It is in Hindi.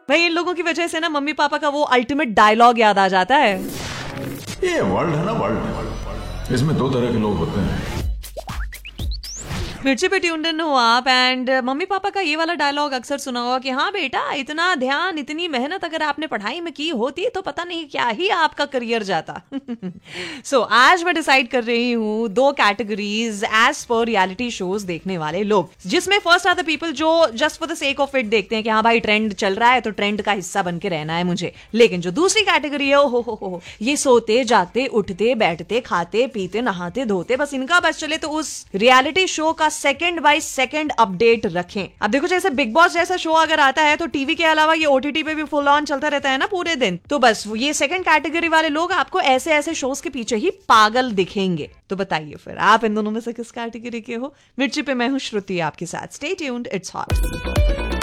भाई इन लोगों की वजह से ना मम्मी पापा का वो अल्टीमेट डायलॉग याद आ जाता है। ये वर्ल्ड है ना, वर्ल्ड, इसमें दो तरह के लोग होते हैं। मिर्ची पे ट्यून्ड इन हो आप एंड मम्मी पापा का ये वाला डायलॉग अक्सर सुना होगा कि हाँ बेटा, इतना ध्यान इतनी मेहनत अगर आपने पढ़ाई में की होती तो पता नहीं क्या ही आपका करियर जाता। सो आज मैं डिसाइड कर रही हूँ 2 categories as per reality shows देखने वाले लोग, जिसमें फर्स्ट आर द पीपल जो just for the sake of it देखते हैं कि हाँ भाई ट्रेंड चल रहा है तो ट्रेंड का हिस्सा बन के रहना है मुझे। लेकिन जो दूसरी कैटेगरी है, हो ये सोते जागते उठते बैठते खाते पीते नहाते धोते बस इनका बस चले तो उस रियलिटी शो का सेकंड बाय सेकंड अपडेट रखें। अब देखो जैसे बिग बॉस जैसा शो अगर आता है तो टीवी के अलावा ये ओटीटी पे भी फुल ऑन चलता रहता है ना पूरे दिन, तो बस ये सेकंड कैटेगरी वाले लोग आपको ऐसे ऐसे शोज के पीछे ही पागल दिखेंगे। तो बताइए फिर आप इन दोनों में से किस कैटेगरी के हो? मिर्ची पे मैं हूं श्रुति आपके साथ। Stay tuned, it's hot.